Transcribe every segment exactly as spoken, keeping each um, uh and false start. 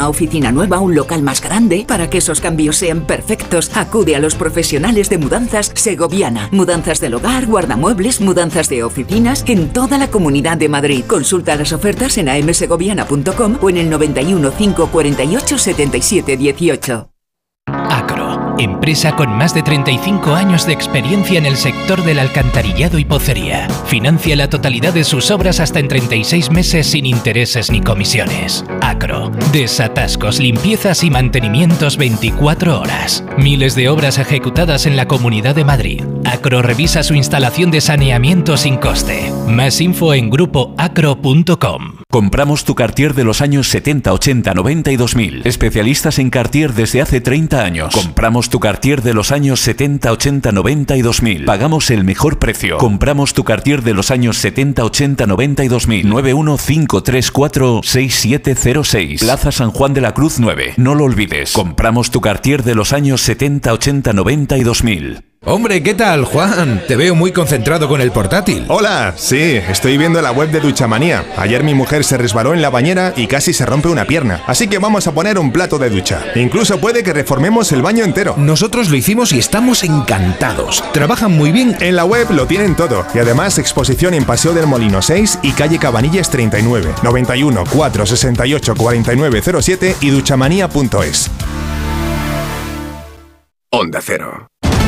una oficina nueva, un local más grande. Para que esos cambios sean perfectos, acude a los profesionales de Mudanzas Segoviana. Mudanzas del hogar, guardamuebles, mudanzas de oficinas en toda la Comunidad de Madrid. Consulta las ofertas en a m segoviana punto com o en el noventa y uno, cinco cuarenta y ocho, setenta y siete dieciocho. Acro, empresa con más de treinta y cinco años de experiencia en el sector del alcantarillado y pocería. Financia la totalidad de sus obras hasta en treinta y seis meses sin intereses ni comisiones. Acro, desatascos, limpiezas y mantenimientos veinticuatro horas. Miles de obras ejecutadas en la Comunidad de Madrid. Acro revisa su instalación de saneamiento sin coste. Más info en grupo acro punto com. Compramos tu Cartier de los años setenta, ochenta, noventa y dos mil. Especialistas en Cartier desde hace treinta años. Compramos tu Cartier de los años setenta, ochenta, noventa y dos mil. Pagamos el mejor precio. Compramos tu Cartier de los años setenta, ochenta, noventa y dos mil. nueve uno cinco tres cuatro seis siete cero seis. Plaza San Juan de la Cruz nueve. No lo olvides. Compramos tu Cartier de los años setenta, ochenta, noventa y dos mil. Hombre, ¿qué tal, Juan? Te veo muy concentrado con el portátil. Hola, sí, estoy viendo la web de Duchamanía. Ayer mi mujer se resbaló en la bañera y casi se rompe una pierna. Así que vamos a poner un plato de ducha. Incluso puede que reformemos el baño entero. Nosotros lo hicimos y estamos encantados. Trabajan muy bien. En la web lo tienen todo. Y además exposición en Paseo del Molino seis y calle Cabanillas treinta y nueve. noventa y uno, cuatro sesenta y ocho, cuarenta y nueve cero siete y duchamanía punto es. Onda Cero.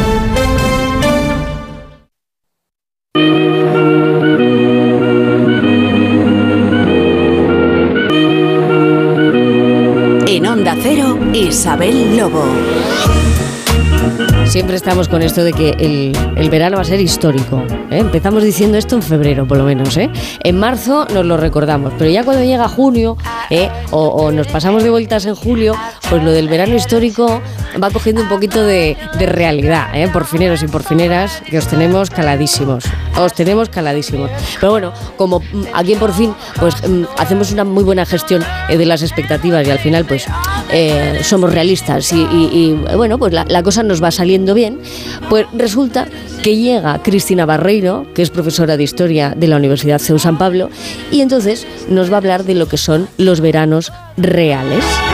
En Onda Cero, Isabel Lobo. Siempre estamos con esto de que el, el verano va a ser histórico, ¿eh? Empezamos diciendo esto en febrero, por lo menos, ¿eh? En marzo nos lo recordamos, pero ya cuando llega junio, ¿eh? o, o nos pasamos de vueltas en julio, pues lo del verano histórico va cogiendo un poquito de, de realidad, ¿eh? Porfineros y porfineras, que os tenemos caladísimos, os tenemos caladísimos. Pero bueno, como aquí en Por Fin, pues hacemos una muy buena gestión eh, de las expectativas y al final, pues eh, somos realistas y, y, y bueno, pues la, la cosa nos va saliendo bien, pues resulta que llega Cristina Barreiro, que es profesora de Historia de la Universidad C E U San Pablo, y entonces nos va a hablar de lo que son los veranos reales.